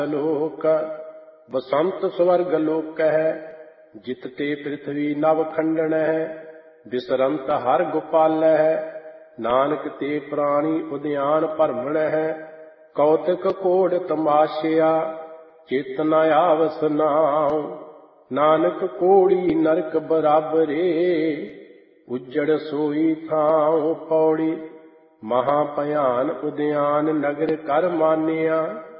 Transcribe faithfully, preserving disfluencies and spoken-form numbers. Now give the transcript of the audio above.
ਲੋਕ ਬਸੰਤ ਸਵਰਗ ਲੋਕ ਹੈ, ਜਿਤ ਤੇ ਪ੍ਰਿਥਵੀ ਨਵ ਖੰਡਨ ਹੈ। ਬਿਸਰੰਤ ਹਰ ਗੋਪਾਲ ਹੈ, ਨਾਨਕ ਤੇ ਪ੍ਰਾਣੀ ਉਦਿਆਨ ਭਰਮਣ ਹੈ। ਕੌਤਕ ਕੋੜ ਤਮਾਸ਼ਿਆ, ਚਿਤ ਨ ਆਵਸ ਨਾਉ। ਨਾਨਕ ਕੋੜੀ ਨਰਕ ਬਰਾਬਰੇ, ਉਜੜ ਸੋਈ ਥਾਉ। ਪੌੜੀ ਮਹਾ ਭਿਆਨ ਉਦਿਆਨ ਨਗਰ ਕਰ ਮਾਨਿਆ।